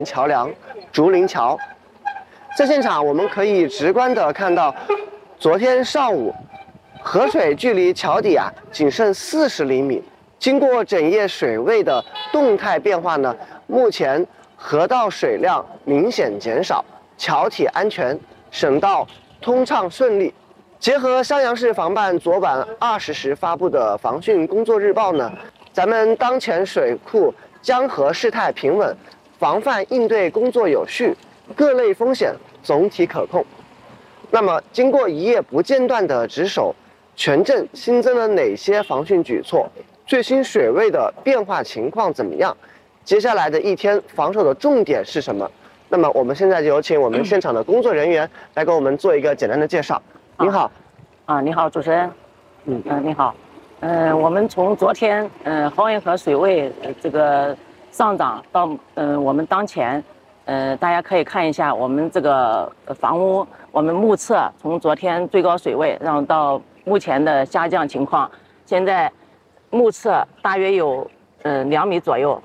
桥梁竹林桥。在现场，我们可以直观地看到，昨天上午，河水距离桥底仅剩40厘米。经过整夜水位的动态变化呢，目前河道水量明显减少，桥体安全，省道通畅顺利。结合襄阳市防办昨晚20时发布的防汛工作日报呢，咱们当前水库江河事态平稳，防范应对工作有序，各类风险总体可控。那么，经过一夜不间断的值守，全镇新增了哪些防汛举措？最新水位的变化情况怎么样？接下来的一天防守的重点是什么？那么我们现在就有请我们现场的工作人员来给我们做一个简单的介绍。您好， 你好，主持人。你好。我们从昨天黄运河水位这个上涨到我们当前，大家可以看一下我们这个房屋，我们目测从昨天最高水位，然后到目前的下降情况，现在目测大约有2米左右。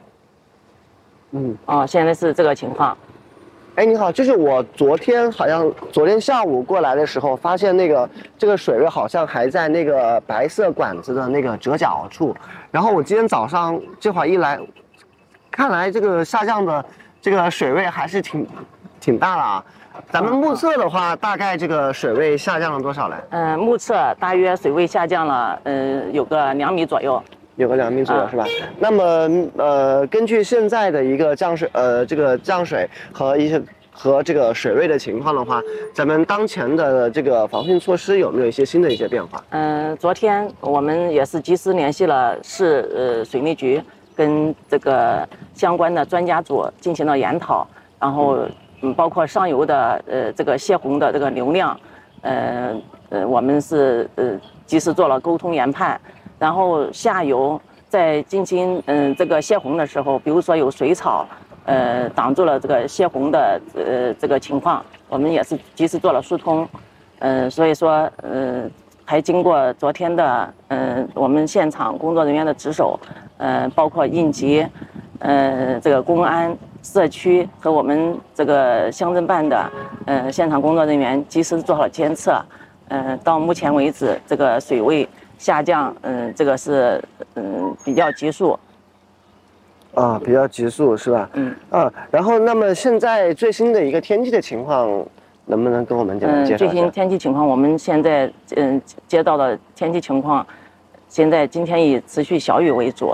现在是这个情况。 你好，就是我昨天下午过来的时候，发现这个水位好像还在那个白色管子的那个折角处，然后我今天早上这会儿一来，看来这个下降的这个水位还是挺大的啊。咱们目测的话，大概这个水位下降了多少嘞？ 目测大约水位下降了有个2米左右。 有个2米左右是吧？那么根据现在的一个这个降水和这个水位的情况的话，咱们当前的这个防汛措施有没有一些新的一些变化？ 昨天我们也是及时联系了市水利局，跟这个相关的专家组进行了研讨，然后包括上游的这个泄洪的这个流量，我们是及时做了沟通研判。然后下游在进行这个泄洪的时候，比如说有水草挡住了这个泄洪的这个情况，我们也是及时做了疏通。所以说还经过昨天的我们现场工作人员的值守，包括应急这个公安社区和我们这个乡镇办的现场工作人员及时做好监测。到目前为止，这个水位下降，这个是比较急速。 比较急速是吧？然后那么现在最新的一个天气的情况，能不能跟我们简单介绍一下？ 最新天气情况，我们现在接到的天气情况，现在今天以持续小雨为主。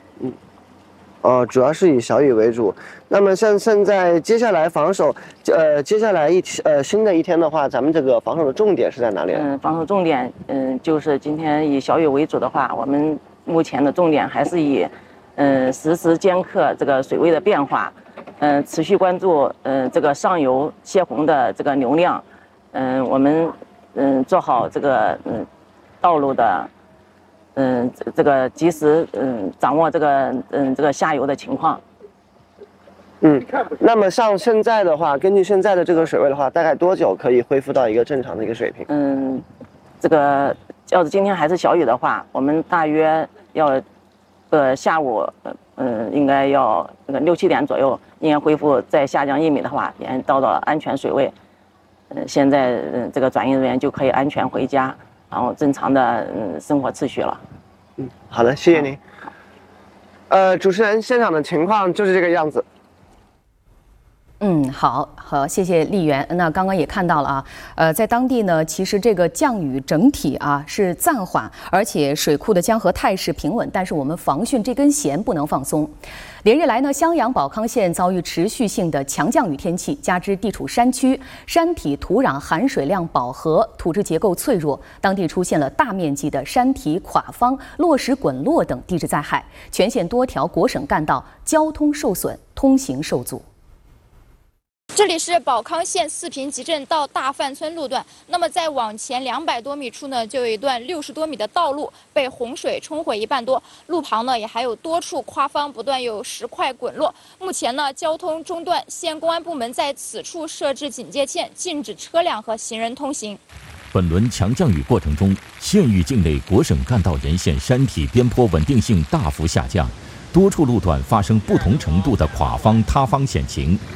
主要是以小雨为主。那么像现在接下来防守，接下来新的一天的话，咱们这个防守的重点是在哪里？ 防守重点，就是今天以小雨为主的话，我们目前的重点还是以实时监测这个水位的变化，持续关注这个上游泄洪的这个流量，我们做好这个道路的。这个及时掌握这个下游的情况。 那么像现在的话，根据现在的这个水位的话，大概多久可以恢复到一个正常的一个水平？ 这个要是今天还是小雨的话，我们大约要下午应该要6、7点左右，应该恢复再下降1米的话，也到了安全水位。现在这个转运人员就可以安全回家。然后正常的生活秩序了。 好的，谢谢您。主持人，现场的情况就是这个样子。 好，谢谢丽媛。那刚刚也看到了啊，在当地呢，其实这个降雨整体是暂缓，而且水库的江河态势平稳，但是我们防汛这根弦不能放松。连日来呢，襄阳保康县遭遇持续性的强降雨天气，加之地处山区，山体土壤含水量饱和，土质结构脆弱，当地出现了大面积的山体垮方、落石滚落等地质灾害，全县多条国省干道交通受损，通行受阻。 这里是保康县四平集镇到大范村路段。那么在往前200多米处呢，就有一段60多米的道路被洪水冲毁1半多，路旁呢也还有多处夸方，不断有石块滚落。目前呢，交通中断，县公安部门在此处设置警戒线，禁止车辆和行人通行。 本轮强降雨过程中，县域境内国省干道沿线山体边坡稳定性大幅下降， 多处路段发生不同程度的垮方塌方险情。